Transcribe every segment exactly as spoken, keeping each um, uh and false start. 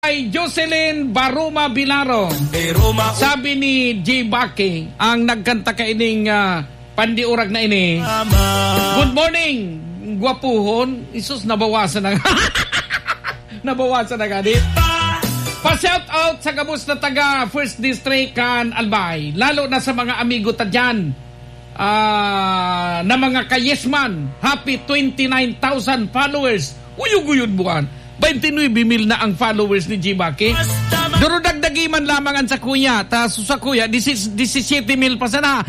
Ay Jocelyn Baruma Bilaro. Sabi ni J. Baki, ang nagkanta ka ining uh, pandiurag na ini. Good morning, gwapuhon. Isus, nabawasan na nga. Nabawasan na nga, di? Pa-shout out sa gabos na taga First District kan Albay. Lalo na sa mga amigo ta dyan. Uh, na mga kayesman. Happy twenty-nine thousand followers. Uyog-uyod buwan. twenty-nine mil na ang followers ni Jibaki. Duro dagdagi man lamang ang sa kuya. Tapos sa kuya, seventeen mil pa sana.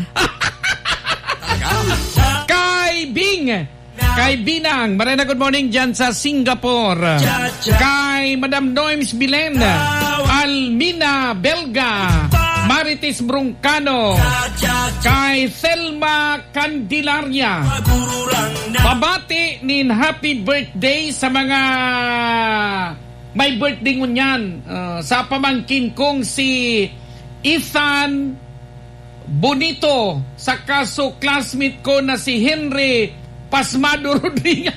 Kay Bing. Kay Binang. Marina, good morning dyan sa Singapore. Kay Madam Noims Bilen. Almina Belga. Marites Bruncano. Kay Selma Candelaria. Babati nin happy birthday sa mga may birthday ngunyan. Uh, sa pamangkin kong si Ethan Bonito. Sa kaso classmate ko na si Henry Pasmado Rodriguez.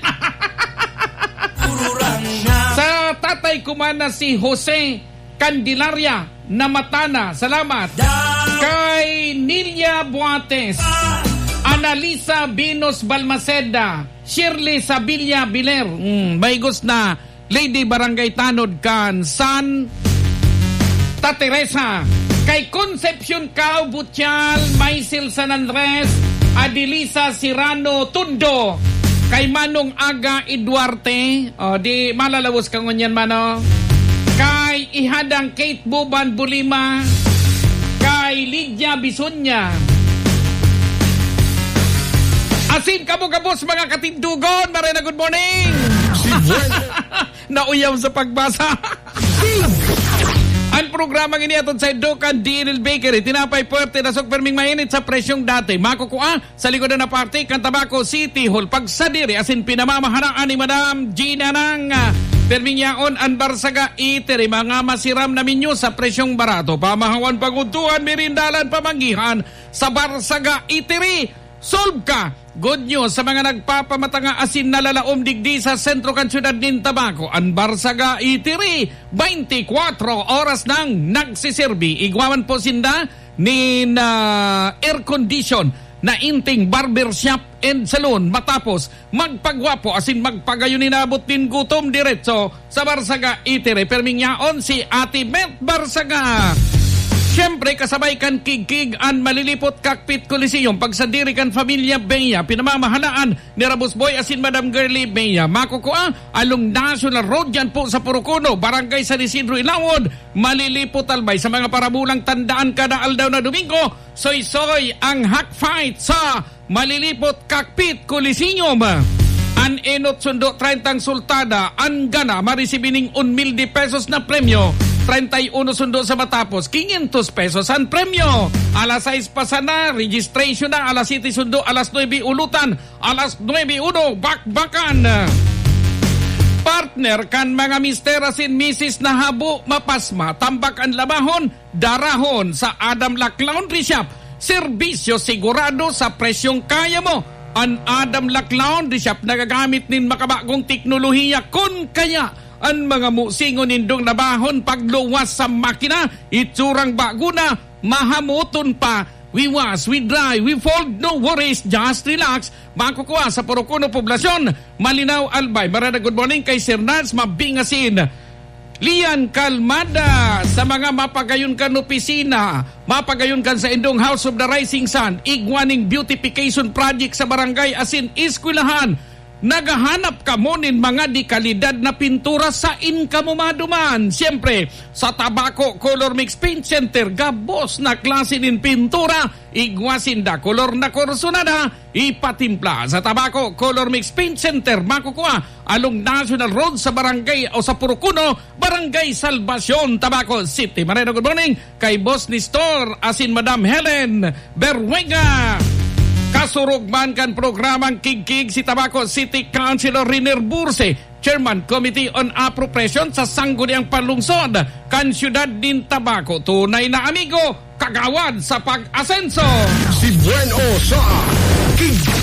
Sa tatay ko man na si Jose Candelaria na Matana. Salamat. Kay Nilia Buates. Analisa Binos Balmaceda. Shirley Sabilla Biler. Mm, baigos na Lady Barangay Tanod kan San Tateresa. Kay Concepcion Cao Butial, Maisel San Andres, Adilisa Sirano Tundo. Kay Manong Aga Eduarte. O, di malalawos ka ngunyan, Mano. Kay Ihadang Kate Buban Bulima. Kay Lydia Bisunya. Asin kamo-kamos mga katindugon. Marina, good morning. Nauyam sa pagbasa. Ang programa ini atod sa Dukan D N L Bakery. Tinapay puwerte na sok perming mainit sa presyong dati. Makukua sa likod na party kan Tabaco City Hall. Pagsadiri asin pinamamaharaan ni Madam Gina ng perming yaon ang Barsaga Eatery. Mga masiram na minyo sa presyong barato. Pamahawan paguntuhan, mirindalan, pamanggihan sa Barsaga Eatery. Solve ka! Good news sa mga nagpapamatanga asin na lalaom digdi sa sentro kan syudad nin Tabaco. Ang Barsaga Eatery, twenty-four oras nang nagsisirbi. Igwaman po sinda nin uh, air condition na inting barbershop and salon. Matapos magpagwapo asin magpagayon inabot din gutom diretso sa Barsaga Eatery. Perming yaon si Ate Beth Barsaga. Siyempre, kasabay kan kigkig ang malilipot cockpit Coliseum. Pagsadiri kan Familia Bea, pinamamahalaan ni Rabos Boy asin Madam Girlie Bea. Makukua, along National Road dyan po sa Purukuno, Barangay San Isidro, Ilawod. Malilipot albay sa mga parabulang tandaan kada aldaw na Domingo. Soy-soy ang hack fight sa malilipot cockpit Coliseum. An enot sundo thirty sultada, ang gana marisibining one million pesos na premyo. thirty-one sundo sa matapos, quinientos pesos ang premyo. Alas sais pasana, registration na. Alas siete sundo, alas nueve ulutan. Alas nueve uno, bakbakan. Partner kan mga mister asin misis na habo mapasma. Tambak ang labahon, darahon sa Adam Lac Laundry Shop. Serbisyo sigurado sa presyong kaya mo. Ang Adam Lac Laundry Shop nagagamit nin makabagong teknolohiya kun kaya ang mga musingon nindong nabahon pagluwas sa makina, itsurang bago na, mahamuton pa. We wash, we dry, we fold, no worries, just relax. Makukuha sa Purukuno Poblasyon, Malinaw Albay. Marana, good morning kay Sir Nance Mabingasin. Lian Kalmada sa mga mapagayon kan opisina, mapagayon kan sa Indong House of the Rising Sun, igwaning beautification project sa barangay asin eskwelahan. Nagahanap ka mo nin mga di kalidad na pintura sa income maduman. Siyempre, sa Tabaco Color Mix Paint Center, gabos na klase nin pintura, igwasin da kolor na kursunada, ipatimpla. Sa Tabaco Color Mix Paint Center, makukuha along National Road sa barangay o sa Purukuno, Barangay Salvacion, Tabaco City. Marino, good morning kay Boss ni Store asin Madam Helen Berwega. Kasurugman kan programang Kigkig si Tabaco City Councilor Riner Burse, Chairman Committee on Appropriation sa Sangguniang Panlungsod kan syudad din Tabaco. Tunay na amigo, kagawad sa pag-asenso. Si Bueno sa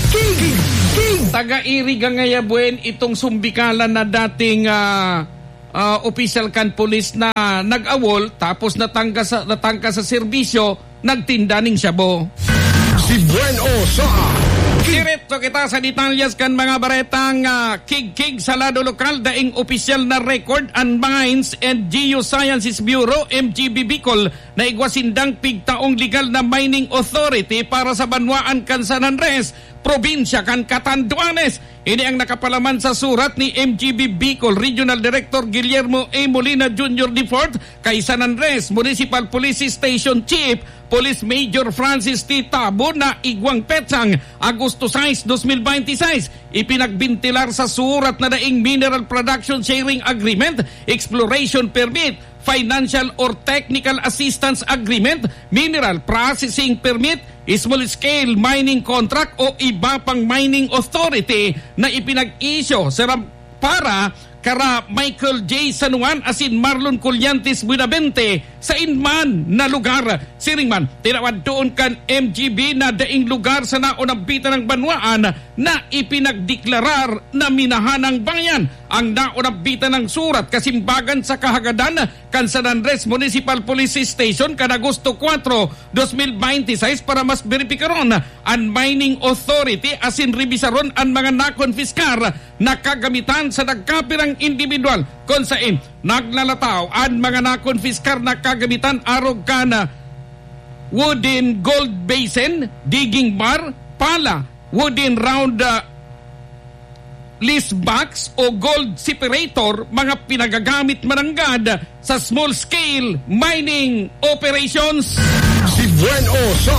Kigkig. Taga-Iriga ngayabuen itong sumbikalan na dating uh, uh, official kan police na nag-awol tapos natangka sa, natangka sa serbisyo, nagtinda ning syabo. Si Bueno sa Diretso kita sa detalyas kan mga baretang uh, kig-kig sa lado lokal daing opisyal na record and Mines and Geosciences Bureau M G B Bicol na igwasindang pigtaong legal na mining authority para sa banwaan kan San Andres, probinsya kan Catanduanes. Ini ang nakapalaman sa surat ni M G B Bicol Regional Director Guillermo A. Molina Junior the fourth kay San Andres Municipal Police Station Chief Police Major Francis T. Tabo na igwang petsang Agosto six, twenty twenty-six. Ipinagbintilar sa surat na daing Mineral Production Sharing Agreement, Exploration Permit, Financial or Technical Assistance Agreement, Mineral Processing Permit, Small Scale Mining Contract o iba pang mining authority na ipinag-isyo para kara Michael J. San Juan asin Marlon Collantes Buenavente sa inman na lugar. Siringman, tinawad doon kan M G B na daing lugar sa naunang ng banwaan na ipinagdeklarar na minahanang bayan. Ang naunang ng surat kasimbagan sa kahagadan kan San Andres Municipal Police Station kan Agosto four, twenty twenty-six para mas verifikaron ang mining authority asin rebisaron ang mga nakonfiskar na kagamitan sa nagkapirang individual kung saan naglalataw ang mga nakonfiskar na kagamitan arog kana wooden gold basin, digging bar, pala, wooden round uh, list box o gold separator, mga pinagagamit mananggad sa small scale mining operations. Si Bueno sa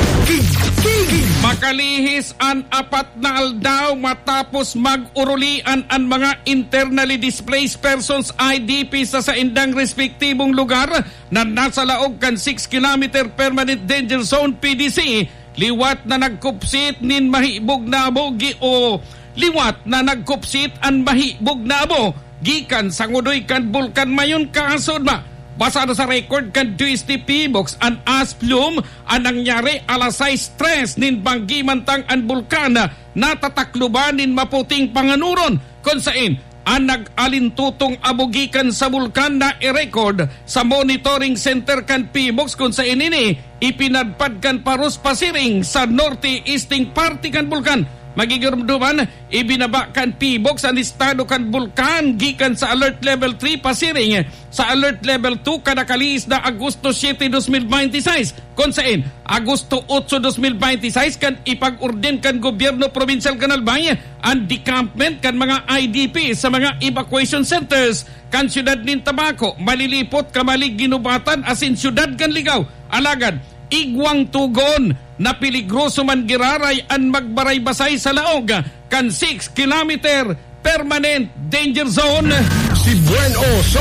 Makalihis ang apat na aldaw matapos mag-urulian ang mga internally displaced persons I D P sa sa indang respektibong lugar na nasa laog kan six kilometer permanent danger zone P D C. Liwat na nagkupsit nin mahibog na abo gi o liwat na nagkupsit ang mahibog na abo gikan sa ngudoy kan bulkan mayon kaasod ba. Basado sa record kan D S T P box an as plume ang nangyari alas sais tres nin banggi mantang ang bulkan na tatakluban nin maputing panganuron kung saan ang nag-alintutong abugikan sa bulkan na i-record sa monitoring center kan P box kung saan ini ipinadpad kan Paros Pasiring sa northeasting party kan bulkan. Magigurumduman, ibinaba kan P box ang estado kan bulkan gikan sa alert level three Pasiring sa alert level two kadakalis na Agosto seven, twenty twenty-six kung saan Agosto eight, twenty twenty-six kan ipag-orden kan gobyerno provincial kan Albay ang decampment kan mga I D P sa mga evacuation centers kan syudad nin Tabaco, malilipot kamalig ginubatan asin syudad kan Ligaw. Alagad, igwang tugon na peligroso man giraray ang magbaray-basay sa laog kan six kilometer permanent danger zone. Si Bueno sa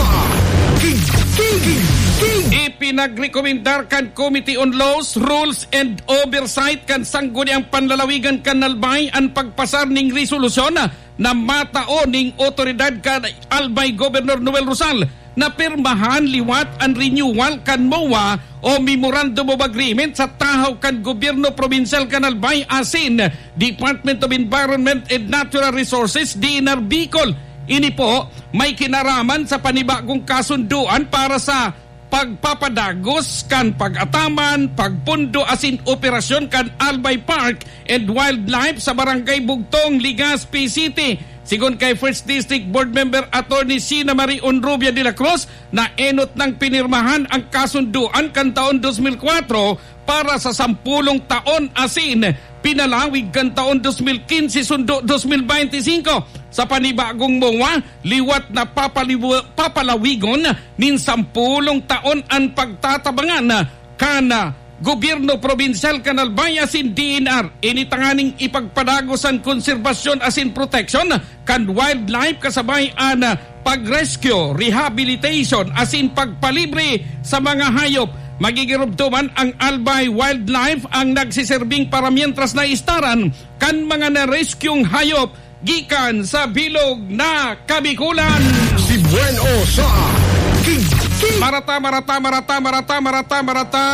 Ipinagrekomendar kan Committee on Laws, Rules and Oversight kan sangguniang panlalawigan kan Albay ang pagpasar ning resolusyon na matao ning otoridad kan Albay Governor Noel Rosal na pirmahan liwat ang renewal kan M O A o Memorandum of Agreement sa tahaw kan Gobyerno Provincial kan Albay asin Department of Environment and Natural Resources D N R Bicol. Ini po may kinaraman sa panibagong kasunduan para sa pagpapadagos kan pag-ataman, pagpundo asin operasyon kan Albay Park and Wildlife sa Barangay Bugtong, Legazpi City. Sigon kay First District Board Member Attorney Sina Marie Onrubia de la Cruz na enot ng pinirmahan ang kasunduan kan taon two thousand four para sa sampulong taon asin pinalawig kan taon twenty fifteen sundo twenty twenty-five. Sa panibagong M O A, liwat na papaliw- papalawigon nin sampulong taon ang pagtatabangan kana Gobyerno Provincial kan Albay asin D N R. Initanganing ipagpadagos ang konserbasyon asin protection kan wildlife kasabay an pag-rescue, rehabilitation asin pagpalibre sa mga hayop. Magigirubtuman ang Albay Wildlife ang nagsiserving para mientras na istaran kan mga na-rescueng hayop gikan sa bilog na Kabikulan. Si Bueno sa Marata, marata, marata, marata, marata, marata.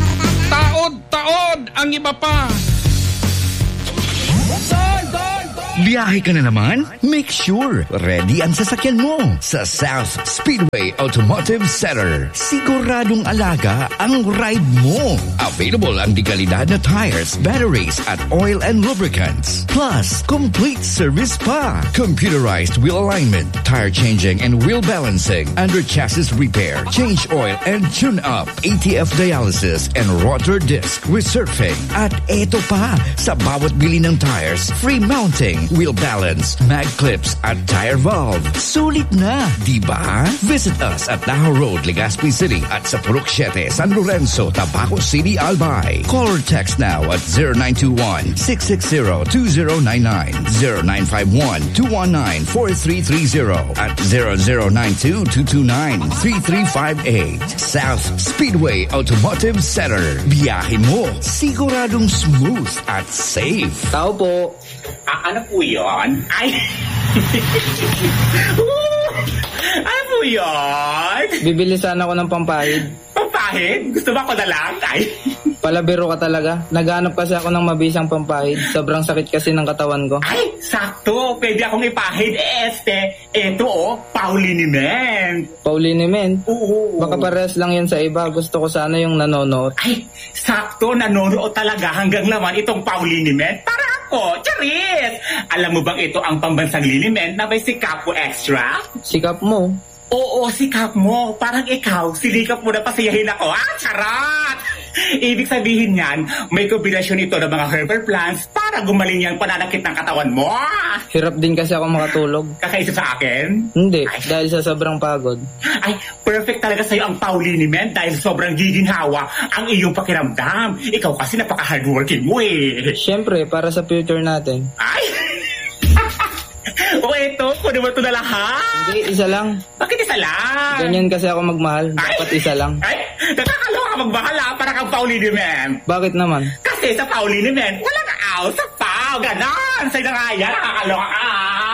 Taod, taod ang iba pa. Tol, tol, tol! Biyahe ka na naman? Make sure ready ang sasakyan mo sa South Speedway Automotive Center. Siguradong alaga ang ride mo. Available ang dekalidad na tires, batteries at oil and lubricants. Plus, complete service pa. Computerized wheel alignment, tire changing and wheel balancing, under chassis repair, change oil and tune up, A T F dialysis and rotor disc resurfacing. At eto pa, sa bawat bili ng tires, free mounting, wheel balance, mag clips at tire valve. Sulit na, di ba? Visit us at Tahoe Road, Legazpi City at sa Purok Siete, San Lorenzo, Tabaco City, Albay. Call or text now at zero nine two one, six six zero, two zero nine nine, zero nine five one, two one nine, four three three zero at zero zero nine two, two two nine, three three five eight. South Speedway Automotive Center. Biyahe mo, siguradong smooth at safe. Tao po. Ah, ano po yun? Ay! Ano po yun? Bibili sana ako ng pampahid. Pampahid? Gusto ba ako na lang? Ay! Palabiro ka talaga. Naghanap kasi ako ng mabisang pampahid. Sobrang sakit kasi ng katawan ko. Ay! Sakto! Pwede akong ipahid. Eh, este, eto oh, pauliniment. Pauliniment? Oo. Baka parehas lang yan sa iba. Gusto ko sana yung nanonood. Ay! Sakto! Nanonood talaga hanggang laman itong pauliniment. Para ako! Charis! Alam mo bang ito ang pambansang liniment na may sikap mo extra? Sikap mo? Oo, sikap mo. Parang ikaw, sinikap mo na pasiyahin ako. Ah, charot! Ibig sabihin niyan, may kombinasyon ito ng mga herbal plants para gumaling yung pananakit ng katawan mo. Hirap din kasi ako makatulog. Kakaisa sa akin? Hindi, Ay. dahil sa sobrang pagod. Ay, perfect talaga sa'yo ang pauliniment dahil sobrang giginhawa ang iyong pakiramdam. Ikaw kasi napaka-hardworking mo eh. Siyempre, para sa future natin. Ay! O eto, kunin mo ito na lahat. Hindi, isa lang. Bakit isa lang? Ganyan kasi ako magmahal. Dapat Ay. isa lang. Ay, nakakaloka ka magbahala para kang pauliniment. Bakit naman? Kasi sa pauliniment, walang aw sa pau. Ganon. Sa'yo na nga yan, nakakaloka ka.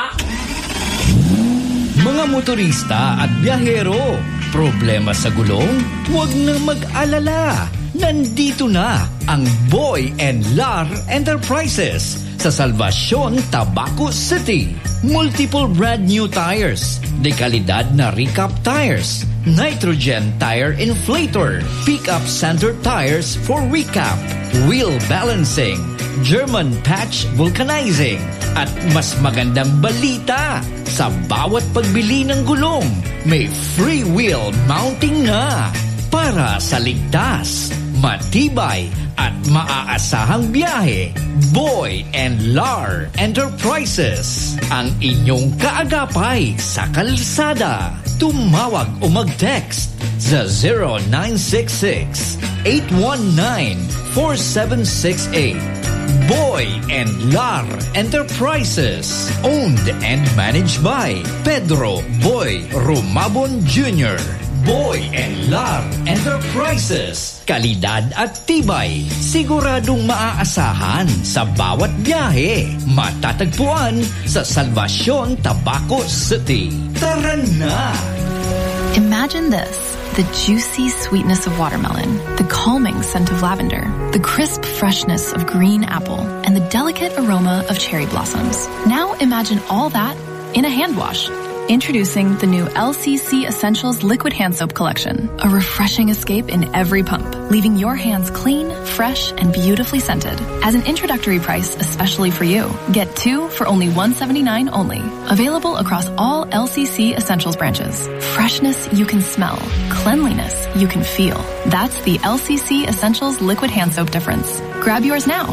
Mga motorista at biyahero, problema sa gulong? Huwag na mag-alala. Nandito na ang Boy and Lar Enterprises sa Salvacion, Tabaco City. Multiple brand new tires, dekalidad na recap tires, nitrogen tire inflator, pickup center tires for recap, wheel balancing, German patch vulcanizing, at mas magandang balita, sa bawat pagbili ng gulong, may free wheel mounting na para sa ligtas, matibay at maaasahang biyahe. Boy and Lar Enterprises, ang inyong kaagapay sa kalsada. Tumawag o mag-text sa zero nine six six, eight one nine, four seven six eight. Boy and Lar Enterprises, owned and managed by Pedro Boy Rumabon Junior Boy and Lar Enterprises. Kalidad at tibay, siguradong maaasahan sa bawat biyahe. Matatagpuan sa Salvacion, Tabaco City. Tara na! Imagine this. The juicy sweetness of watermelon, the calming scent of lavender, the crisp freshness of green apple, and the delicate aroma of cherry blossoms. Now imagine all that in a hand wash. Introducing the new L C C Essentials Liquid Hand Soap Collection. A refreshing escape in every pump, leaving your hands clean, fresh, and beautifully scented. As an introductory price especially for you, get two for only one hundred seventy-nine dollars only. Available across all L C C Essentials branches. Freshness you can smell. Cleanliness you can feel. That's the L C C Essentials Liquid Hand Soap difference. Grab yours now.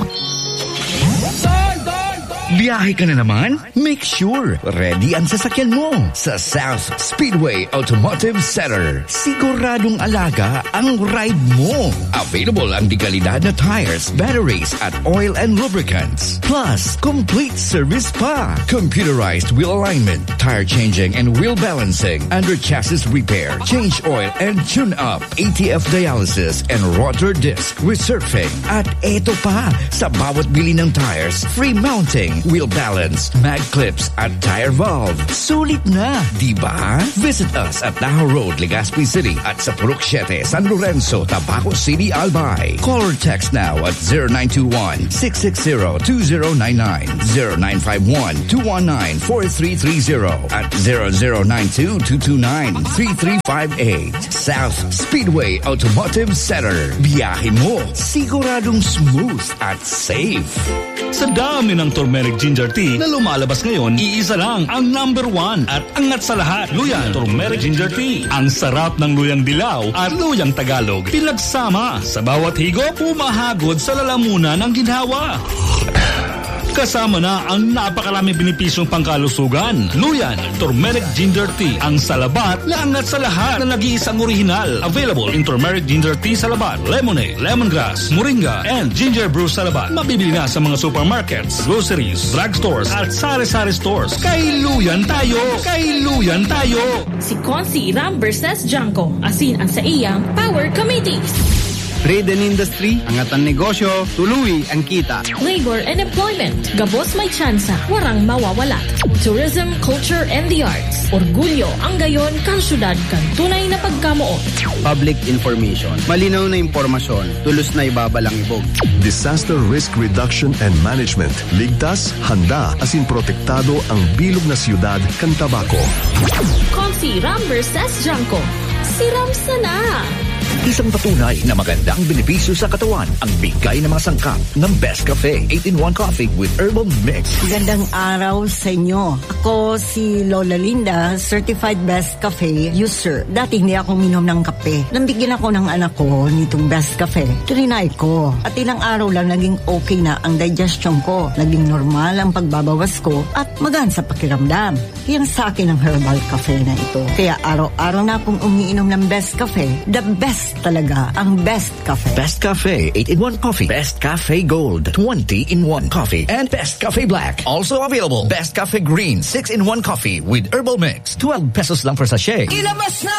Biyahe ka na naman? Make sure ready ang sasakyan mo sa South Speedway Automotive Center. Siguradong alaga ang ride mo. Available ang dekalidad na tires, batteries at oil and lubricants. Plus, complete service pa. Computerized wheel alignment, tire changing and wheel balancing, under chassis repair, change oil and tune up, A T F dialysis and rotor disc resurfacing. At eto pa, sa bawat bili ng tires, free mounting, wheel balance, mag clips at tire valve. Sulit na, di ba? Visit us at Tahoe Road, Legazpi City at sa Purok siete, San Lorenzo, Tabaco City, Albay. Call or text now at zero nine two one, six six zero, two zero nine nine, zero nine five one, two one nine, four three three zero at zero zero nine two, two two nine, three three five eight. South Speedway Automotive Center. Biyahe mo, siguradong smooth at safe. Sa dami ng turmeric ginger tea na lumalabas ngayon, iisa lang ang number one at angat sa lahat. Luyan Turmeric Ginger Tea. Ang sarap ng luyang dilaw at luyang Tagalog. Pinagsama sa bawat higop, pumahagod sa lalamunan ng ginhawa. Kasama na ang napakaraming benepisyong pangkalusugan. Luyan Turmeric Ginger Tea. Ang salabat na angat sa lahat na nag-iisang orihinal. Available in Turmeric Ginger Tea Salabat, Lemonade, Lemongrass, Moringa, and Ginger Brew Salabat. Mabibili na sa mga supermarkets, groceries, drugstores, at sari-sari stores. Kay Luyan tayo! Kay Luyan tayo! Si Consi Ram versus Janko. Asin ang sa iyang Power Committees. Trade and industry, angat ang negosyo, tuluy ang kita. Labor and employment, gabos may tsansa, warang mawawala. Tourism, culture, and the arts. Orgulyo ang gayon kang syudad kang tunay na pagkamuot. Public information, malinaw na impormasyon, tulos na ibabalang ibog. Disaster Risk Reduction and Management. Ligtas, handa, asin protektado ang bilog na siyudad kang Tabaco. Consi Ram versus Janko. Si Ram sana. Isang patunay na magandang benepisyo sa katawan ang bigay ng mga sangkap ng Best Cafe eight in one Coffee with Herbal Mix. Magandang araw sa inyo. Ako si Lola Linda, Certified Best Cafe user. Dati hindi ako minom ng kape. Nambigyan ako ng anak ko nitong Best Cafe. Trinay ko. At ilang araw lang naging okay na ang digestion ko. Naging normal ang pagbabawas ko at magaan sa pakiramdam. Yan sa akin ang Herbal Cafe na ito. Kaya araw-araw na akong umiinom ng Best Cafe. The best talaga ang Best Cafe. Best Cafe eight in one Coffee, Best Cafe Gold twenty in one Coffee, and Best Cafe Black. Also available, Best Cafe Green six in one Coffee with Herbal Mix. twelve pesos lang per sachet. Ilabas na!